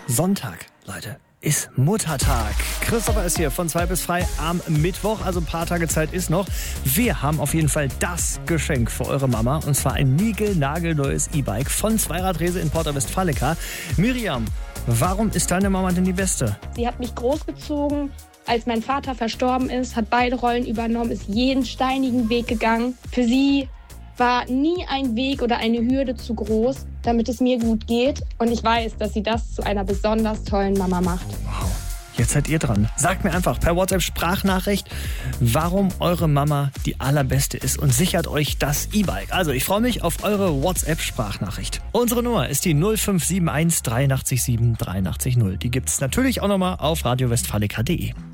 Sonntag, Leute, ist Muttertag. Christopher ist hier von 2 bis frei am Mittwoch, also ein paar Tage Zeit ist noch. Wir haben auf jeden Fall das Geschenk für eure Mama, und zwar ein niegelnagelneues E-Bike von Zweiradrese in Porta Westfalica. Miriam, warum ist deine Mama denn die Beste? Sie hat mich großgezogen. Als mein Vater verstorben ist, hat beide Rollen übernommen, ist jeden steinigen Weg gegangen. Für sie war nie ein Weg oder eine Hürde zu groß, damit es mir gut geht. Und ich weiß, dass sie das zu einer besonders tollen Mama macht. Wow, jetzt seid ihr dran. Sagt mir einfach per WhatsApp-Sprachnachricht, warum eure Mama die allerbeste ist, und sichert euch das E-Bike. Also ich freue mich auf eure WhatsApp-Sprachnachricht. Unsere Nummer ist die 0571 83 7 83 0. Die gibt's natürlich auch nochmal auf radiowestfalica.de.